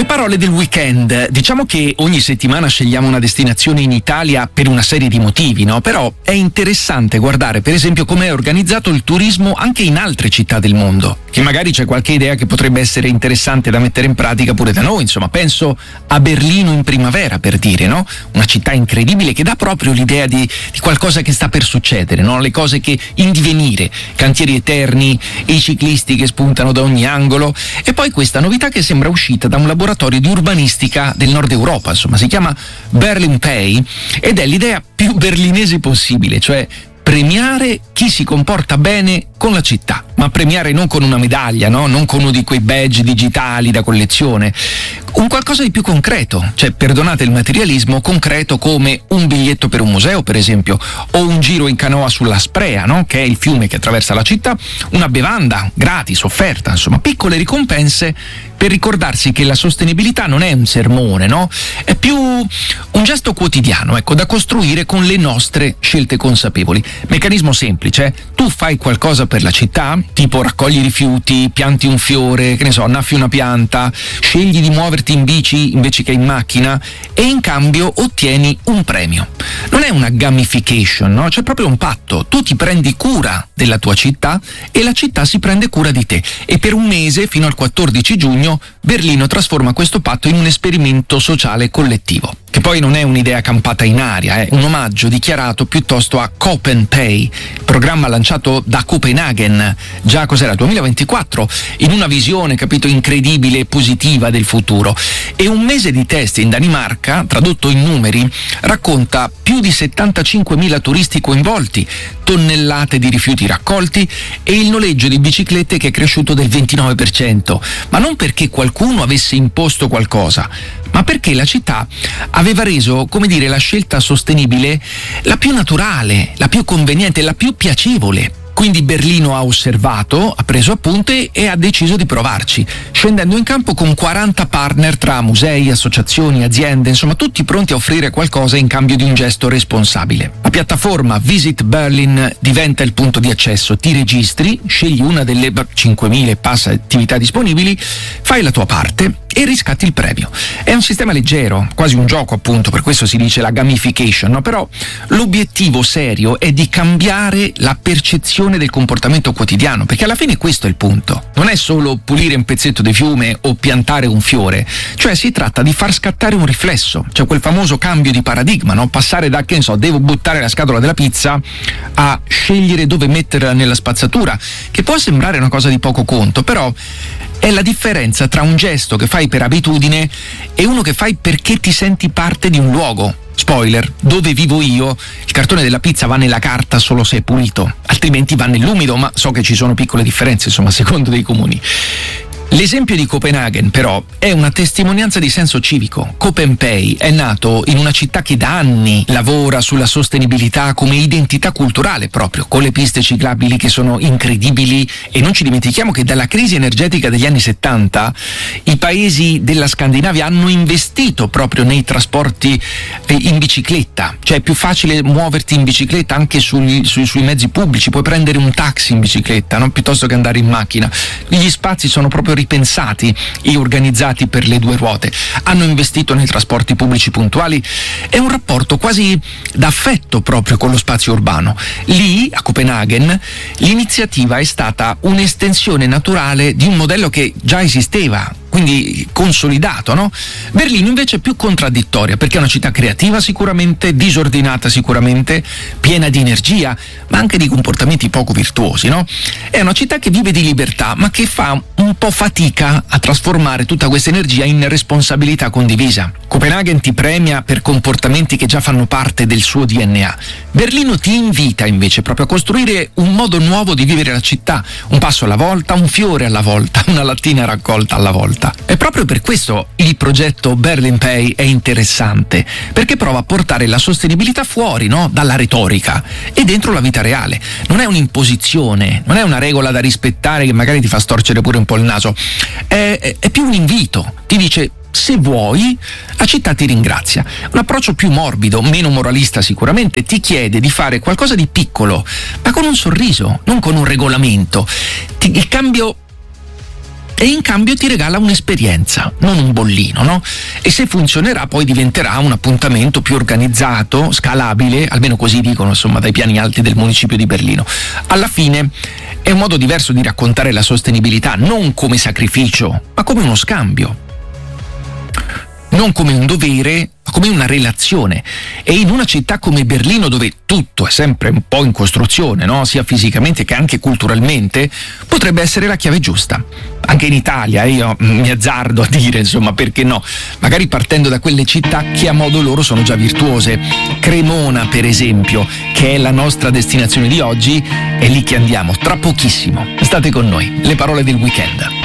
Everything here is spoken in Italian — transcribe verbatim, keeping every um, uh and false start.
Le parole del weekend. Diciamo che ogni settimana scegliamo una destinazione in Italia per una serie di motivi, no? Però è interessante guardare, per esempio, come è organizzato il turismo anche in altre città del mondo, che magari c'è qualche idea che potrebbe essere interessante da mettere in pratica pure da noi. Insomma, penso a Berlino in primavera, per dire, no? Una città incredibile che dà proprio l'idea di, di qualcosa che sta per succedere, no? Le cose che in divenire, cantieri eterni, i ciclisti che spuntano da ogni angolo, e poi questa novità che sembra uscita da un laboratorio di urbanistica del nord Europa. Insomma, si chiama Berlin Pay ed è l'idea più berlinese possibile, cioè premiare chi si comporta bene con la città, ma premiare non con una medaglia, no? Non con uno di quei badge digitali da collezione, un qualcosa di più concreto, cioè, perdonate il materialismo, concreto come un biglietto per un museo, per esempio, o un giro in canoa sulla Sprea, no? Che è il fiume che attraversa la città, una bevanda gratis, offerta, insomma, piccole ricompense per ricordarsi che la sostenibilità non è un sermone, no? È più un gesto quotidiano, ecco, da costruire con le nostre scelte consapevoli. Meccanismo semplice: tu fai qualcosa per la città, tipo raccogli rifiuti, pianti un fiore, che ne so, annaffi una pianta, scegli di muoverti in bici invece che in macchina e in cambio ottieni un premio. Non è una gamification, no? C'è proprio un patto. Tu ti prendi cura della tua città e la città si prende cura di te, e per un mese, fino al quattordici giugno, Berlino trasforma questo patto in un esperimento sociale collettivo, che poi non è un'idea campata in aria, è un omaggio dichiarato piuttosto a CopenPay, programma lanciato da Copenaghen già cos'era duemilaventiquattro, in una visione, capito, incredibile e positiva del futuro. E un mese di test in Danimarca, tradotto in numeri, racconta più di settantacinquemila turisti coinvolti, tonnellate di rifiuti raccolti e il noleggio di biciclette che è cresciuto del ventinove per cento, ma non perché qualcuno avesse imposto qualcosa, ma perché la città aveva reso, come dire, la scelta sostenibile la più naturale, la più conveniente, la più piacevole. Quindi Berlino ha osservato, ha preso appunti e ha deciso di provarci, scendendo in campo con quaranta partner tra musei, associazioni, aziende, insomma tutti pronti a offrire qualcosa in cambio di un gesto responsabile. La piattaforma Visit Berlin diventa il punto di accesso, ti registri, scegli una delle cinquemila e passa attività disponibili, fai la tua parte e riscatti il premio. È un sistema leggero, quasi un gioco appunto, per questo si dice la gamification, no? Però l'obiettivo serio è di cambiare la percezione del comportamento quotidiano, perché alla fine questo è il punto. Non è solo pulire un pezzetto di fiume o piantare un fiore, cioè si tratta di far scattare un riflesso, cioè quel famoso cambio di paradigma, no? Passare da, che ne so, devo buttare la scatola della pizza a scegliere dove metterla nella spazzatura, che può sembrare una cosa di poco conto, però è la differenza tra un gesto che fai per abitudine e uno che fai perché ti senti parte di un luogo. Spoiler, dove vivo io, il cartone della pizza va nella carta solo se è pulito, altrimenti va nell'umido, ma so che ci sono piccole differenze, insomma, a secondo dei comuni. L'esempio di Copenaghen, però, è una testimonianza di senso civico. CopenPay è nato in una città che da anni lavora sulla sostenibilità come identità culturale proprio, con le piste ciclabili che sono incredibili, e non ci dimentichiamo che dalla crisi energetica degli anni settanta i paesi della Scandinavia hanno investito proprio nei trasporti in bicicletta, cioè è più facile muoverti in bicicletta anche sui, sui, sui mezzi pubblici, puoi prendere un taxi in bicicletta, no? Piuttosto che andare in macchina. Gli spazi sono proprio ripensati e organizzati per le due ruote, hanno investito nei trasporti pubblici puntuali. È un rapporto quasi d'affetto proprio con lo spazio urbano. Lì, a Copenaghen, l'iniziativa è stata un'estensione naturale di un modello che già esisteva, quindi consolidato, no? Berlino invece è più contraddittoria, perché è una città creativa sicuramente, disordinata sicuramente, piena di energia, ma anche di comportamenti poco virtuosi, no? È una città che vive di libertà, ma che fa un po' fatica a trasformare tutta questa energia in responsabilità condivisa. Copenaghen ti premia per comportamenti che già fanno parte del suo D N A. Berlino ti invita invece proprio a costruire un modo nuovo di vivere la città, un passo alla volta, un fiore alla volta, una lattina raccolta alla volta. E proprio per questo il progetto Berlin Pay è interessante, perché prova a portare la sostenibilità fuori, no? Dalla retorica e dentro la vita reale. Non è un'imposizione, non è una regola da rispettare che magari ti fa storcere pure un po' il naso, è, è, è più un invito, ti dice: se vuoi, la città ti ringrazia. Un approccio più morbido, meno moralista sicuramente, ti chiede di fare qualcosa di piccolo, ma con un sorriso, non con un regolamento. Ti, il cambio e in cambio ti regala un'esperienza, non un bollino, no? E se funzionerà poi diventerà un appuntamento più organizzato, scalabile, almeno così dicono insomma dai piani alti del municipio di Berlino. Alla fine è un modo diverso di raccontare la sostenibilità, non come sacrificio, ma come uno scambio. Non come un dovere, ma come una relazione. E in una città come Berlino, dove tutto è sempre un po' in costruzione, no? Sia fisicamente che anche culturalmente, potrebbe essere la chiave giusta. Anche in Italia, io mi azzardo a dire, insomma, perché no? Magari partendo da quelle città che a modo loro sono già virtuose. Cremona, per esempio, che è la nostra destinazione di oggi, è lì che andiamo, tra pochissimo. State con noi, le parole del weekend.